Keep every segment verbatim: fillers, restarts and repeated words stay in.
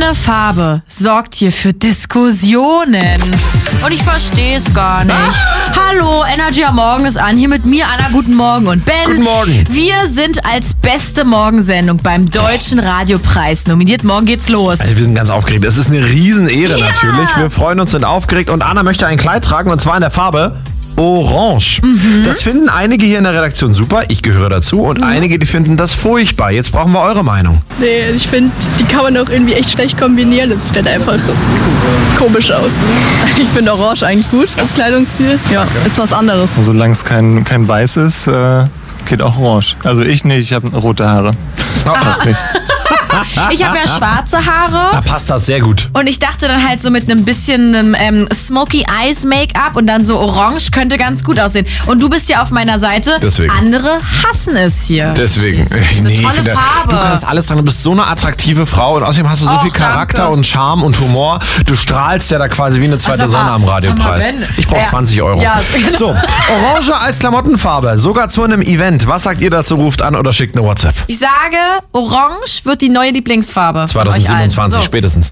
Grüne Farbe sorgt hier für Diskussionen. Und ich verstehe es gar nicht. Ah. Hallo, Energy am Morgen ist an. Hier mit mir, Anna, guten Morgen. Und Ben. Guten Morgen. Wir sind als beste Morgensendung beim Deutschen Radiopreis nominiert. Morgen geht's los. Also wir sind ganz aufgeregt. Es ist eine Riesenehre ja. natürlich. Wir freuen uns, sind aufgeregt. Und Anna möchte ein Kleid tragen, und zwar in der Farbe Orange. Mhm. Das finden einige hier in der Redaktion super. Ich gehöre dazu. Und mhm. einige, die finden das furchtbar. Jetzt brauchen wir eure Meinung. Nee, ich finde, die kann man auch irgendwie echt schlecht kombinieren. Das sieht einfach komisch aus. Ich finde Orange eigentlich gut als Kleidungsstil. Ja, ist was anderes. Solange es kein, kein Weiß ist, äh, geht auch Orange. Also ich nicht, ich habe rote Haare. Das passt nicht. Ich habe ja schwarze Haare. Da passt das sehr gut. Und ich dachte dann halt so mit einem bisschen einem, ähm, Smoky Eyes Make-up und dann so orange könnte ganz gut aussehen. Und du bist ja auf meiner Seite. Deswegen. Andere hassen es hier. Deswegen. Diese nee, tolle finde, Farbe. Du kannst alles sagen. Du bist so eine attraktive Frau und außerdem hast du so Och, viel Charakter danke. und Charme und Humor. Du strahlst ja da quasi wie eine zweite also, Sonne am Radiopreis. Ich brauche ja. zwanzig Euro. Ja, genau. So, Orange als Klamottenfarbe. Sogar zu einem Event. Was sagt ihr dazu? Ruft an oder schickt eine WhatsApp. Ich sage, Orange wird die neue Lieblingsfarbe. zwanzig siebenundzwanzig so. Spätestens.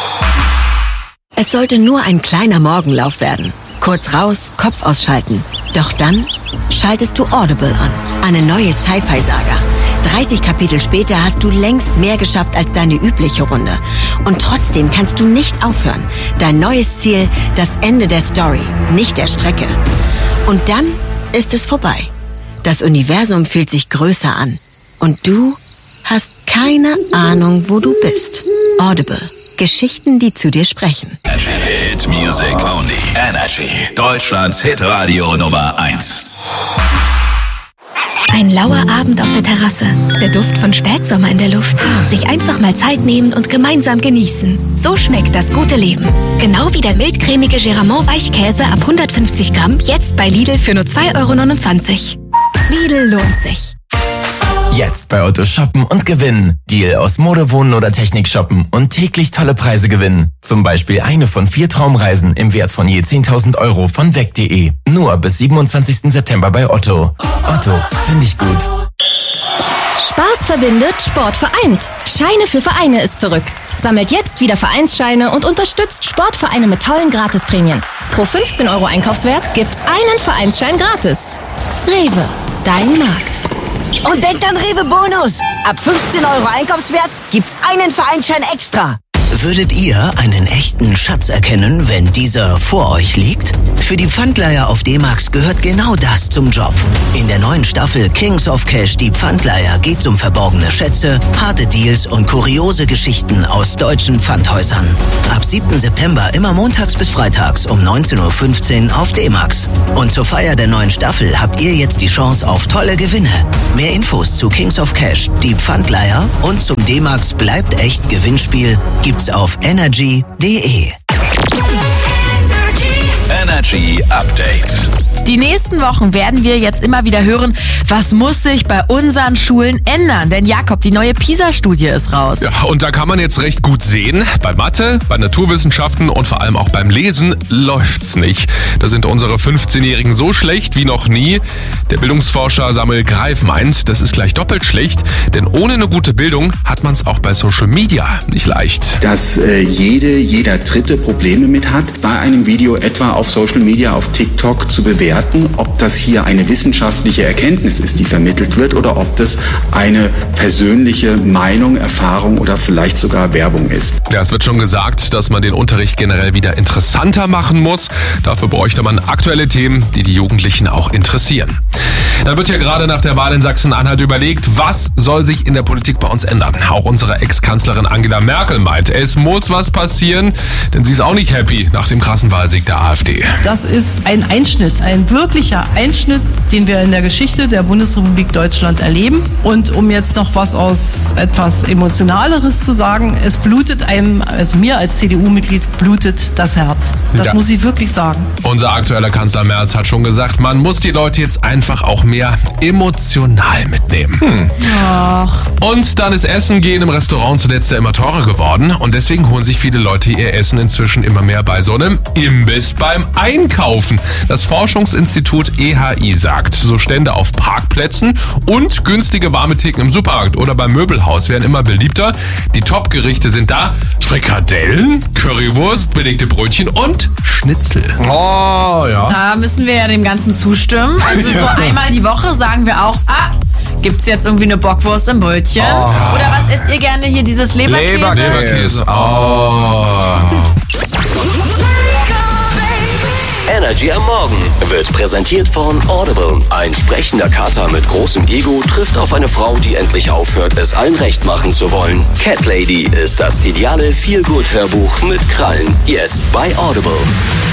Es sollte nur ein kleiner Morgenlauf werden. Kurz raus, Kopf ausschalten. Doch dann schaltest du Audible an. Eine neue Sci-Fi-Saga. dreißig Kapitel später hast du längst mehr geschafft als deine übliche Runde. Und trotzdem kannst du nicht aufhören. Dein neues Ziel, das Ende der Story, nicht der Strecke. Und dann ist es vorbei. Das Universum fühlt sich größer an. Und du hast keine Ahnung, wo du bist. Audible. Geschichten, die zu dir sprechen. Hit Music Only. Energy. Deutschlands Hitradio Nummer eins. Ein lauer Abend auf der Terrasse. Der Duft von Spätsommer in der Luft. Sich einfach mal Zeit nehmen und gemeinsam genießen. So schmeckt das gute Leben. Genau wie der mildcremige Geramont Weichkäse ab hundertfünfzig Gramm. Jetzt bei Lidl für nur zwei Euro neunundzwanzig. Lidl lohnt sich. Jetzt bei Otto shoppen und gewinnen. Deal aus Mode, Wohnen oder Technik shoppen und täglich tolle Preise gewinnen. Zum Beispiel eine von vier Traumreisen im Wert von je zehntausend Euro von weg punkt de. Nur bis siebenundzwanzigsten September bei Otto. Otto, finde ich gut. Spaß verbindet, Sport vereint. Scheine für Vereine ist zurück. Sammelt jetzt wieder Vereinsscheine und unterstützt Sportvereine mit tollen Gratisprämien. Pro fünfzehn Euro Einkaufswert gibt's einen Vereinsschein gratis. Rewe, dein Markt. Und denkt an Rewe Bonus. Ab fünfzehn Euro Einkaufswert gibt's einen Vereinsschein extra. Würdet ihr einen echten Schatz erkennen, wenn dieser vor euch liegt? Für die Pfandleiher auf D-Max gehört genau das zum Job. In der neuen Staffel Kings of Cash, die Pfandleiher, geht's um verborgene Schätze, harte Deals und kuriose Geschichten aus deutschen Pfandhäusern. Ab siebten September immer montags bis freitags um neunzehn Uhr fünfzehn auf D-Max. Und zur Feier der neuen Staffel habt ihr jetzt die Chance auf tolle Gewinne. Mehr Infos zu Kings of Cash, die Pfandleiher und zum D-Max Bleibt echt Gewinnspiel gibt's auf energy punkt de. Energy Update. Die nächsten Wochen werden wir jetzt immer wieder hören, was muss sich bei unseren Schulen ändern? Denn Jakob, die neue PISA-Studie ist raus. Ja, und da kann man jetzt recht gut sehen, bei Mathe, bei Naturwissenschaften und vor allem auch beim Lesen läuft's nicht. Da sind unsere fünfzehnjährigen so schlecht wie noch nie. Der Bildungsforscher Samuel Greif meint, das ist gleich doppelt schlecht, denn ohne eine gute Bildung hat man's auch bei Social Media nicht leicht. Dass äh, jede, jeder Dritte Probleme mit hat, bei einem Video etwa auf Social Media, auf TikTok zu bewerten, ob das hier eine wissenschaftliche Erkenntnis ist, die vermittelt wird, oder ob das eine persönliche Meinung, Erfahrung oder vielleicht sogar Werbung ist. Ja, es wird schon gesagt, dass man den Unterricht generell wieder interessanter machen muss. Dafür bräuchte man aktuelle Themen, die die Jugendlichen auch interessieren. Dann wird ja gerade nach der Wahl in Sachsen-Anhalt überlegt, was soll sich in der Politik bei uns ändern. Auch unsere Ex-Kanzlerin Angela Merkel meint, es muss was passieren, denn sie ist auch nicht happy nach dem krassen Wahlsieg der AfD. Das ist ein Einschnitt, ein wirklicher Einschnitt, den wir in der Geschichte der Bundesrepublik Deutschland erleben. Und um jetzt noch was aus etwas Emotionaleres zu sagen, es blutet einem, also mir als C D U-Mitglied, blutet das Herz. Das ja. muss ich wirklich sagen. Unser aktueller Kanzler Merz hat schon gesagt, man muss die Leute jetzt einfach auch mehr emotional mitnehmen. Hm. Ach. Und dann ist Essen gehen im Restaurant zuletzt ja immer teurer geworden. Und deswegen holen sich viele Leute ihr Essen inzwischen immer mehr bei so einem Imbiss beim Einkaufen. Das Forschungsinstitut E H I sagt, so Stände auf Parkplätzen und günstige warme Theken im Supermarkt oder beim Möbelhaus werden immer beliebter. Die Top-Gerichte sind da Frikadellen, Currywurst, belegte Brötchen und Schnitzel. Oh, ja. Da müssen wir ja dem Ganzen zustimmen. Also so einmal die Woche sagen wir auch, ah, gibt's jetzt irgendwie eine Bockwurst im Brötchen? Oh. Oder was esst ihr gerne hier, dieses Leberkäse? Leber- Leberkäse. Oh. Energy am Morgen wird präsentiert von Audible. Ein sprechender Kater mit großem Ego trifft auf eine Frau, die endlich aufhört, es allen recht machen zu wollen. Cat Lady ist das ideale Feel-Good-Hörbuch mit Krallen. Jetzt bei Audible.